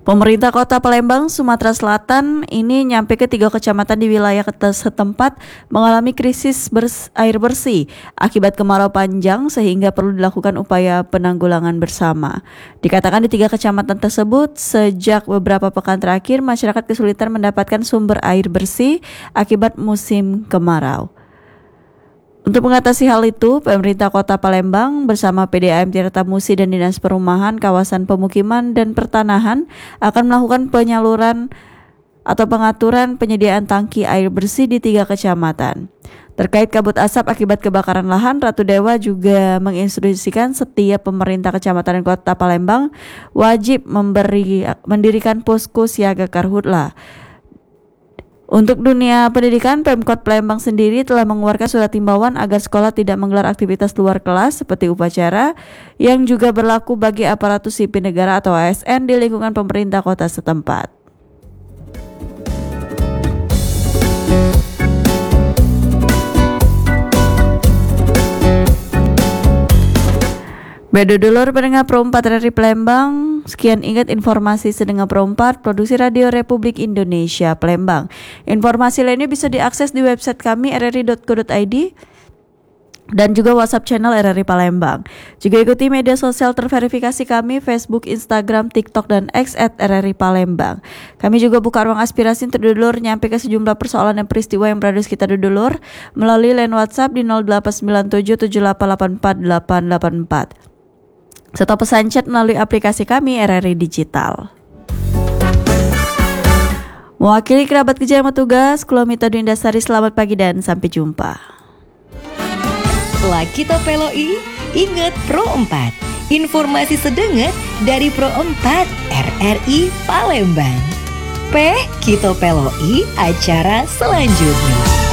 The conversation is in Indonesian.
Pemerintah Kota Palembang, Sumatera Selatan ini nyampe ke 3 kecamatan di wilayah setempat mengalami krisis air bersih akibat kemarau panjang sehingga perlu dilakukan upaya penanggulangan bersama. Dikatakan di 3 kecamatan tersebut sejak beberapa pekan terakhir masyarakat kesulitan mendapatkan sumber air bersih akibat musim kemarau. Untuk mengatasi hal itu, pemerintah Kota Palembang bersama PDAM Tirta Musi dan Dinas Perumahan, Kawasan Pemukiman dan Pertanahan akan melakukan penyaluran atau pengaturan penyediaan tangki air bersih di 3 kecamatan. Terkait kabut asap akibat kebakaran lahan, Ratu Dewa juga menginstruksikan setiap pemerintah kecamatan dan Kota Palembang wajib mendirikan posko siaga karhutla. Untuk dunia pendidikan, Pemkot Palembang sendiri telah mengeluarkan surat himbauan agar sekolah tidak menggelar aktivitas luar kelas seperti upacara yang juga berlaku bagi aparatus sipil negara atau ASN di lingkungan pemerintah kota setempat. Bedudulur pendengar Pro 4 RRI Palembang, sekian ingat informasi sedengar Pro 4 Produksi Radio Republik Indonesia Palembang. Informasi lainnya bisa diakses di website kami rri.co.id dan juga WhatsApp channel RRI Palembang. Juga ikuti media sosial terverifikasi kami Facebook, Instagram, TikTok, dan X @RRI Palembang. Kami juga buka ruang aspirasi untuk dulur nyampe ke sejumlah persoalan dan peristiwa yang berada di sekitar dulur melalui line WhatsApp di 089778848884. Serta pesan chat melalui aplikasi kami RRI Digital. Mewakili kerabat kerja yang bertugas, Kulomita Dwi Indasari, selamat pagi dan sampai jumpa. Setelah kita peloi, ingat Pro 4. Informasi sedenget dari Pro 4 RRI Palembang. Kita peloi acara selanjutnya.